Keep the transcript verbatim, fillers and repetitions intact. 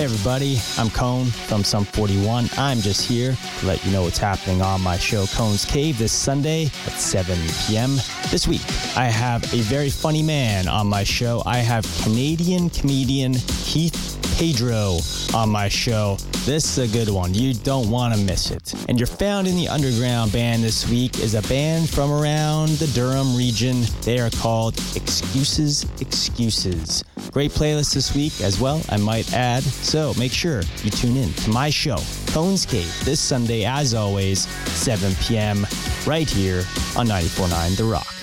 Hey everybody, I'm Cone from Sum forty-one. I'm just here to let you know what's happening on my show Cone's Cave this Sunday at seven p.m. This week, I have a very funny man on my show. I have Canadian comedian Keith Pedro on my show. This is a good one. You don't want to miss it. And your Found in the Underground band this week is a band from around the Durham region. They are called Excuses, Excuses. Great playlist this week as well, I might add. So make sure you tune in to my show, Cone's Cave, this Sunday, as always, seven p.m. right here on ninety-four point nine The Rock.